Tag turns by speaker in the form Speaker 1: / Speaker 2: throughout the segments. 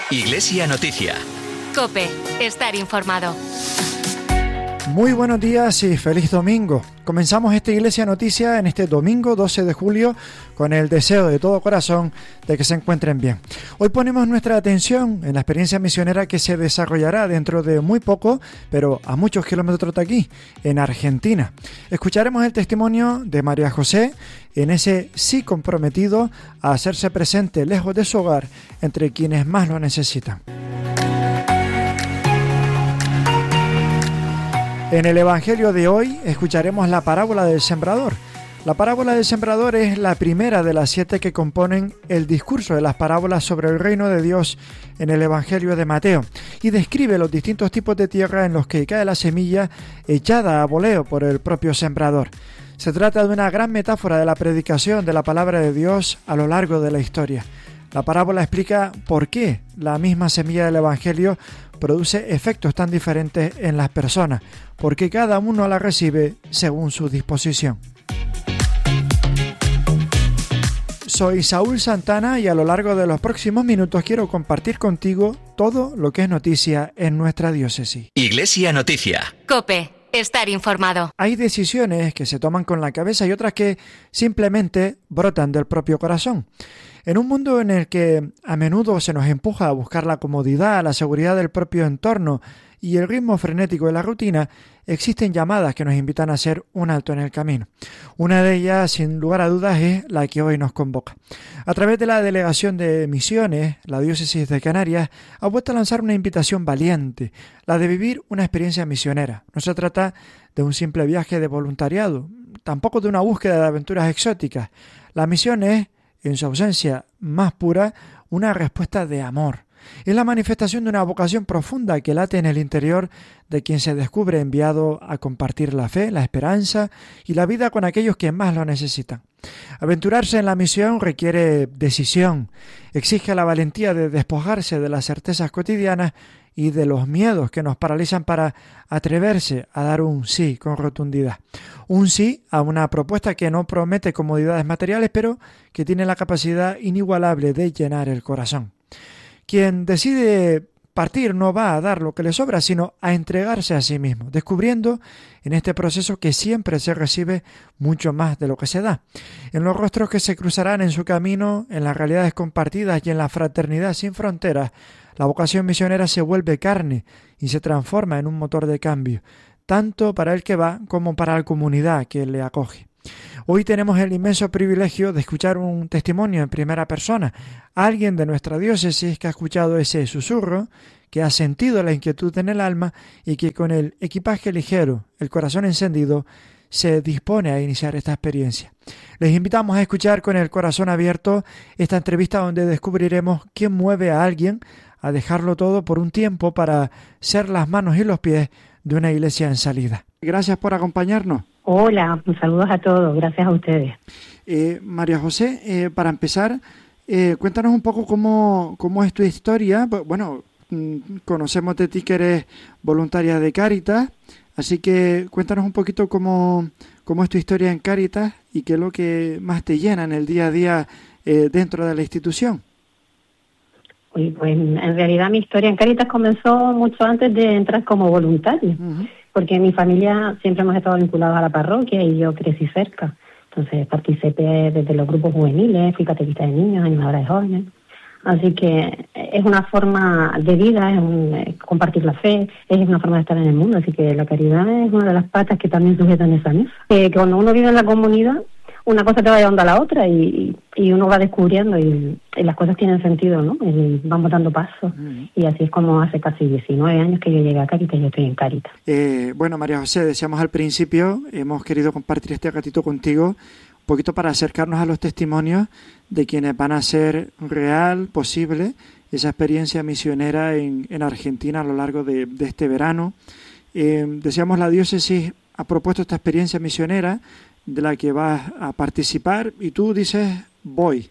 Speaker 1: Iglesia Noticia.
Speaker 2: COPE. Estar informado.
Speaker 3: Muy buenos días y feliz domingo. Comenzamos esta Iglesia Noticia en este domingo 12 de julio con el deseo de todo corazón de que se encuentren bien. Hoy ponemos nuestra atención en la experiencia misionera que se desarrollará dentro de muy poco, pero a muchos kilómetros de aquí, en Argentina. Escucharemos el testimonio de María José en ese sí comprometido a hacerse presente lejos de su hogar entre quienes más lo necesitan. En el Evangelio de hoy escucharemos la parábola del sembrador. La parábola del sembrador es la primera de las 7 que componen el discurso de las parábolas sobre el reino de Dios en el Evangelio de Mateo y describe los distintos tipos de tierra en los que cae la semilla echada a voleo por el propio sembrador. Se trata de una gran metáfora de la predicación de la palabra de Dios a lo largo de la historia. La parábola explica por qué la misma semilla del Evangelio produce efectos tan diferentes en las personas, porque cada uno la recibe según su disposición. Soy Saúl Santana y a lo largo de los próximos minutos quiero compartir contigo todo lo que es noticia en nuestra diócesis.
Speaker 1: Iglesia Noticia.
Speaker 2: COPE. Estar informado.
Speaker 3: Hay decisiones que se toman con la cabeza y otras que simplemente brotan del propio corazón. En un mundo en el que a menudo se nos empuja a buscar la comodidad, la seguridad del propio entorno y el ritmo frenético de la rutina, existen llamadas que nos invitan a hacer un alto en el camino. Una de ellas, sin lugar a dudas, es la que hoy nos convoca. A través de la Delegación de Misiones, la Diócesis de Canarias ha vuelto a lanzar una invitación valiente, la de vivir una experiencia misionera. No se trata de un simple viaje de voluntariado, tampoco de una búsqueda de aventuras exóticas. La misión es, en su ausencia más pura, una respuesta de amor. Es la manifestación de una vocación profunda que late en el interior de quien se descubre enviado a compartir la fe, la esperanza y la vida con aquellos que más lo necesitan. Aventurarse en la misión requiere decisión, exige la valentía de despojarse de las certezas cotidianas y de los miedos que nos paralizan para atreverse a dar un sí con rotundidad. Un sí a una propuesta que no promete comodidades materiales, pero que tiene la capacidad inigualable de llenar el corazón. Quien decide partir no va a dar lo que le sobra, sino a entregarse a sí mismo, descubriendo en este proceso que siempre se recibe mucho más de lo que se da. En los rostros que se cruzarán en su camino, en las realidades compartidas y en la fraternidad sin fronteras, la vocación misionera se vuelve carne y se transforma en un motor de cambio, tanto para el que va como para la comunidad que le acoge. Hoy tenemos el inmenso privilegio de escuchar un testimonio en primera persona, alguien de nuestra diócesis que ha escuchado ese susurro, que ha sentido la inquietud en el alma y que con el equipaje ligero, el corazón encendido, se dispone a iniciar esta experiencia. Les invitamos a escuchar con el corazón abierto esta entrevista donde descubriremos quién mueve a alguien a dejarlo todo por un tiempo para ser las manos y los pies de una iglesia en salida. Gracias por acompañarnos.
Speaker 4: Hola, saludos a todos, gracias a ustedes.
Speaker 3: María José, para empezar, cuéntanos un poco cómo es tu historia. Bueno, conocemos de ti que eres voluntaria de Cáritas, así que cuéntanos un poquito cómo es tu historia en Cáritas y qué es lo que más te llena en el día a día dentro de la institución.
Speaker 4: Pues en realidad mi historia en Cáritas comenzó mucho antes de entrar como voluntaria. Uh-huh. Porque en mi familia siempre hemos estado vinculados a la parroquia y yo crecí cerca. Entonces participé desde los grupos juveniles, fui catequista de niños, animadora de jóvenes. Así que es una forma de vida, es compartir la fe, es una forma de estar en el mundo. Así que la caridad es una de las patas que también sujetan esa mesa. Que cuando uno vive en la comunidad, una cosa te va llevando a la otra y uno va descubriendo y las cosas tienen sentido, ¿no? Y vamos dando pasos. Y así es como hace casi 19 años que yo llegué a Cáritas y yo estoy en Cáritas.
Speaker 3: Bueno, María José, decíamos al principio, hemos querido compartir este ratito contigo, un poquito para acercarnos a los testimonios de quienes van a hacer real, posible, esa experiencia misionera en Argentina a lo largo de este verano. Decíamos, la diócesis ha propuesto esta experiencia misionera de la que vas a participar y tú dices voy.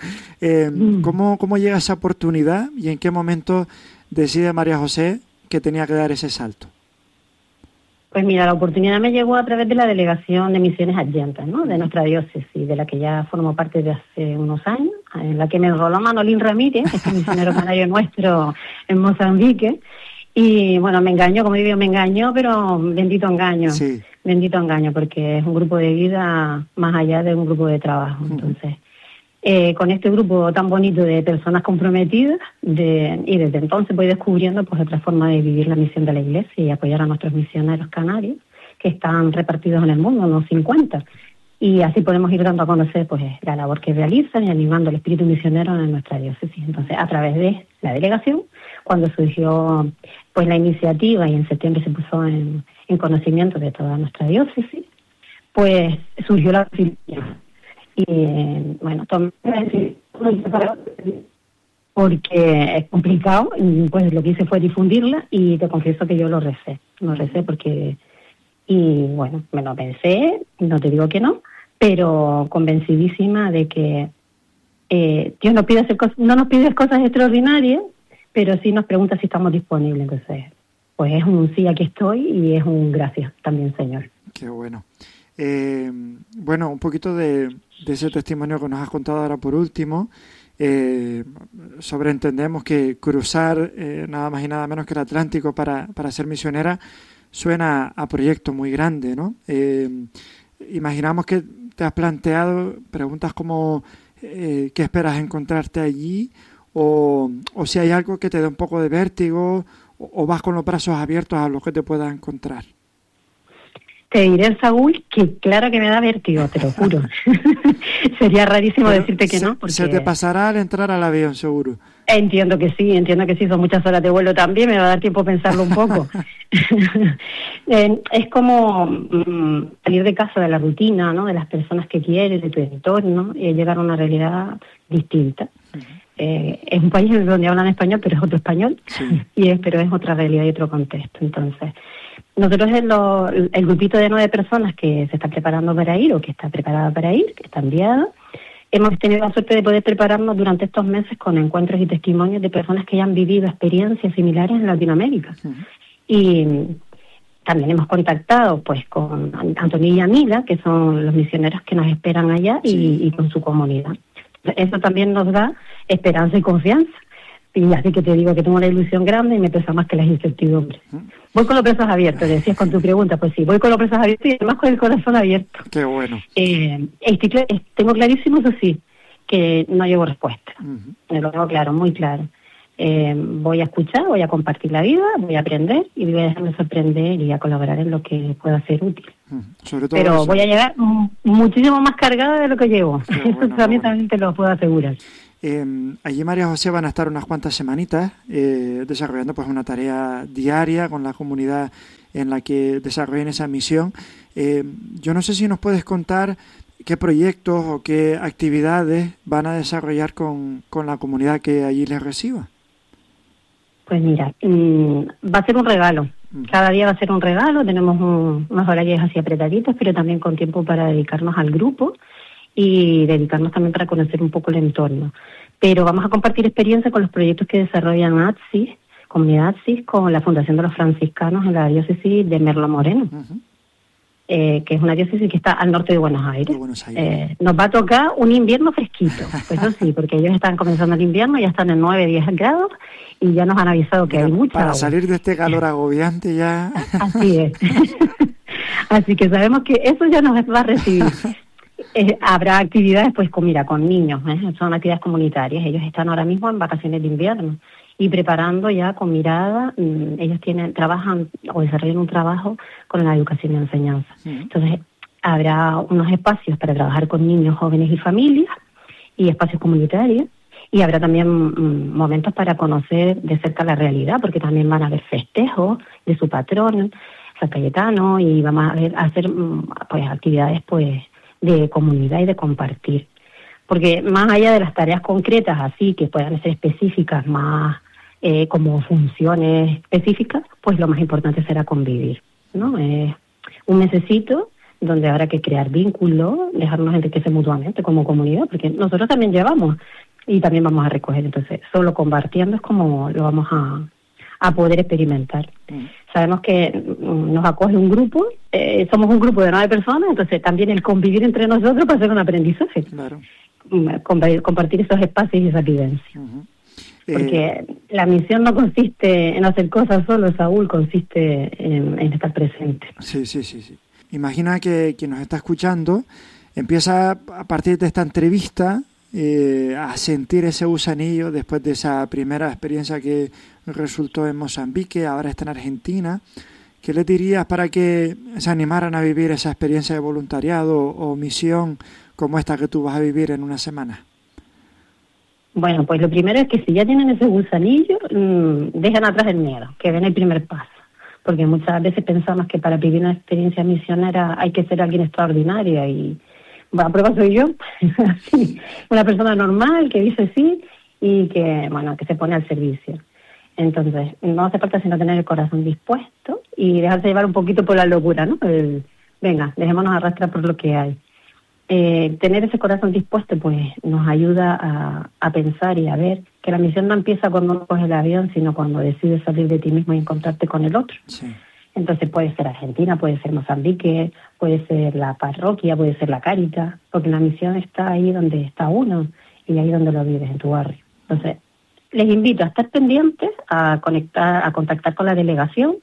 Speaker 3: ¿Cómo llega esa oportunidad y en qué momento decide María José que tenía que dar ese salto?
Speaker 4: Pues mira, la oportunidad me llegó a través de la Delegación de Misiones Adyentes, ¿no? De nuestra diócesis, de la que ya formo parte de hace unos años. en la que me enroló Manolín Ramírez, este misionero canario nuestro en Mozambique. Y bueno, me engañó, como digo, me engañó, pero bendito engaño.
Speaker 3: Sí.
Speaker 4: Bendito engaño, porque es un grupo de vida más allá de un grupo de trabajo. Entonces, con este grupo tan bonito de personas comprometidas, y desde entonces voy descubriendo pues otra forma de vivir la misión de la Iglesia y apoyar a nuestros misioneros canarios, que están repartidos en el mundo, unos 50. Y así podemos ir dando a conocer pues la labor que realizan y animando el espíritu misionero en nuestra diócesis. Entonces, a través de la delegación, cuando surgió pues la iniciativa y en septiembre se puso en conocimiento de toda nuestra diócesis, pues surgió la posibilidad. Y bueno, tomé la decisión porque es complicado, pues lo que hice fue difundirla y te confieso que yo lo recé porque, y bueno, me lo pensé, no te digo que no, pero convencidísima de que Dios no nos pide cosas extraordinarias, pero sí nos pregunta si estamos disponibles. Entonces, pues es un sí, aquí estoy, y es un gracias también, Señor.
Speaker 3: Qué bueno. Bueno, un poquito de ese testimonio que nos has contado ahora por último. Sobreentendemos que cruzar nada más y nada menos que el Atlántico para ser misionera suena a proyecto muy grande, ¿no? Imaginamos que te has planteado preguntas como ¿qué esperas encontrarte allí? O si hay algo que te dé un poco de vértigo, o vas con los brazos abiertos a lo que te puedas encontrar.
Speaker 4: Te diré, Saúl, que claro que me da vértigo, te lo juro. Sería rarísimo decirte que no. Porque... se
Speaker 3: te pasará al entrar al avión, seguro.
Speaker 4: Entiendo que sí, son muchas horas de vuelo también, me va a dar tiempo a pensarlo un poco. Es como salir de casa, de la rutina, ¿no? De las personas que quieres, de tu entorno, y llegar a una realidad distinta. Es un país donde hablan español, pero es otro español, sí. Pero es otra realidad y otro contexto. Entonces, nosotros el grupito de 9 personas que se está preparando para ir, o que está preparada para ir, que está enviada, hemos tenido la suerte de poder prepararnos durante estos meses con encuentros y testimonios de personas que ya han vivido experiencias similares en Latinoamérica. Y también hemos contactado pues con Antonio y Yamila, que son los misioneros que nos esperan allá, y con su comunidad. Eso también nos da esperanza y confianza. Y así que te digo que tengo una ilusión grande y me pesa más que las incertidumbres. Voy con los brazos abiertos, decías con tu pregunta, pues sí, voy con los brazos abiertos y además con el corazón abierto.
Speaker 3: Qué bueno.
Speaker 4: Tengo clarísimo, eso sí, que no llevo respuesta. Me lo tengo claro, muy claro. Voy a escuchar, voy a compartir la vida, voy a aprender y voy a dejarme sorprender y a colaborar en lo que pueda ser útil. Sobre todo pero voy a llegar muchísimo más cargada de lo que llevo. Eso también te lo puedo asegurar.
Speaker 3: Allí María José van a estar unas cuantas semanitas desarrollando pues una tarea diaria con la comunidad en la que desarrollen esa misión. Yo no sé si nos puedes contar qué proyectos o qué actividades van a desarrollar con la comunidad que allí les reciba.
Speaker 4: Pues mira, va a ser un regalo. Cada día va a ser un regalo. Tenemos unos horarios así apretaditos, pero también con tiempo para dedicarnos al grupo y dedicarnos también para conocer un poco el entorno. Pero vamos a compartir experiencia con los proyectos que desarrollan ATSIS, Comunidad ATSIS, con la Fundación de los Franciscanos en la diócesis de Merlo Moreno, que es una diócesis que está al norte de Buenos Aires. Nos va a tocar un invierno fresquito, pues eso sí, porque ellos están comenzando el invierno, ya están en 9-10 grados y ya nos han avisado que hay mucha
Speaker 3: para
Speaker 4: agua.
Speaker 3: Salir de este calor agobiante ya...
Speaker 4: Así es. Así que sabemos que eso ya nos va a recibir. Habrá actividades pues con niños, son actividades comunitarias. Ellos están ahora mismo en vacaciones de invierno y preparando ya con mirada. Ellos trabajan o desarrollan un trabajo con la educación y enseñanza. Entonces habrá unos espacios para trabajar con niños, jóvenes y familias, y espacios comunitarios, y habrá también momentos para conocer de cerca la realidad, porque también van a haber festejos de su patrón, San Cayetano, y vamos a hacer pues actividades pues de comunidad y de compartir. Porque más allá de las tareas concretas, así que puedan ser específicas, más como funciones específicas, pues lo más importante será convivir, ¿no? Un mesecito donde habrá que crear vínculos, dejarnos enriquecer mutuamente como comunidad, porque nosotros también llevamos y también vamos a recoger. Entonces, solo compartiendo es como lo vamos a poder experimentar. Sabemos que nos acoge un grupo, somos un grupo de 9 personas, entonces también el convivir entre nosotros va a ser un aprendizaje.
Speaker 3: Claro.
Speaker 4: Compartir esos espacios y esa vivencia.
Speaker 3: Uh-huh.
Speaker 4: Porque la misión no consiste en hacer cosas solo, Saúl, consiste en estar presente.
Speaker 3: Sí. Imagina que quien nos está escuchando empieza a partir de esta entrevista a sentir ese gusanillo después de esa primera experiencia que resultó en Mozambique, ahora está en Argentina. ¿Qué les dirías para que se animaran a vivir esa experiencia de voluntariado o misión como esta que tú vas a vivir en una semana?
Speaker 4: Bueno, pues lo primero es que si ya tienen ese gusanillo, dejan atrás el miedo, que den el primer paso. Porque muchas veces pensamos que para vivir una experiencia misionera hay que ser alguien extraordinario y a prueba soy yo, así, una persona normal que dice sí y que se pone al servicio. Entonces, no hace falta sino tener el corazón dispuesto y dejarse llevar un poquito por la locura, ¿no? Venga, dejémonos arrastrar por lo que hay. Tener ese corazón dispuesto pues nos ayuda a pensar y a ver que la misión no empieza cuando uno coge el avión, sino cuando decides salir de ti mismo y encontrarte con el otro.
Speaker 3: Sí.
Speaker 4: Entonces puede ser Argentina, puede ser Mozambique, puede ser la parroquia, puede ser la Cáritas, porque la misión está ahí donde está uno y ahí donde lo vives, en tu barrio. Entonces, les invito a estar pendientes, a contactar con la delegación,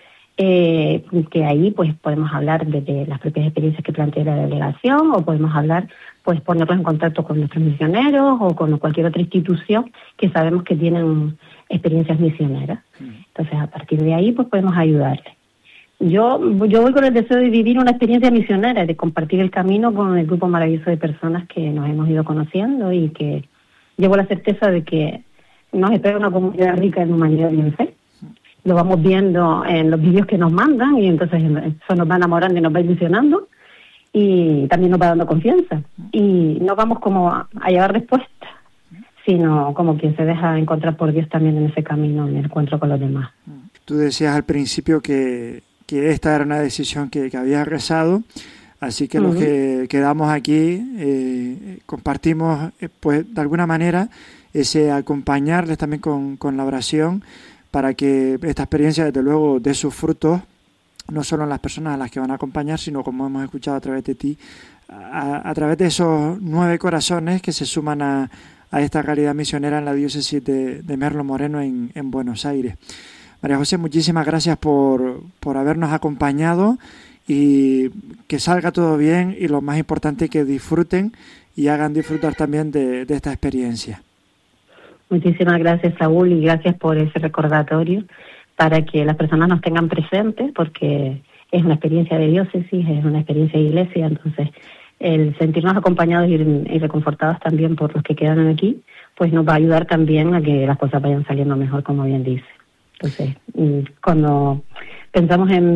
Speaker 4: que ahí pues podemos hablar de las propias experiencias que plantea la delegación, o podemos hablar, pues ponerlos en contacto con nuestros misioneros o con cualquier otra institución que sabemos que tienen experiencias misioneras. Entonces, a partir de ahí pues podemos ayudarles. Yo voy con el deseo de vivir una experiencia misionera, de compartir el camino con el grupo maravilloso de personas que nos hemos ido conociendo y que llevo la certeza de que nos espera una comunidad rica en humanidad y en fe. Lo vamos viendo en los vídeos que nos mandan y entonces eso nos va enamorando y nos va ilusionando y también nos va dando confianza. Y no vamos como a llevar respuestas, sino como quien se deja encontrar por Dios también en ese camino, en el encuentro con los demás.
Speaker 3: Tú decías al principio que esta era una decisión que habías rezado, así que los que quedamos aquí compartimos pues de alguna manera ese acompañarles también con la oración para que esta experiencia desde luego dé sus frutos, no solo en las personas a las que van a acompañar, sino como hemos escuchado a través de ti, a través de esos 9 corazones que se suman a esta realidad misionera en la diócesis de Merlo Moreno en Buenos Aires. María José, muchísimas gracias por habernos acompañado y que salga todo bien y lo más importante, que disfruten y hagan disfrutar también de esta experiencia.
Speaker 4: Muchísimas gracias, Saúl, y gracias por ese recordatorio para que las personas nos tengan presentes, porque es una experiencia de diócesis, es una experiencia de iglesia, entonces el sentirnos acompañados y reconfortados también por los que quedan aquí, pues nos va a ayudar también a que las cosas vayan saliendo mejor, como bien dice. Entonces, cuando pensamos en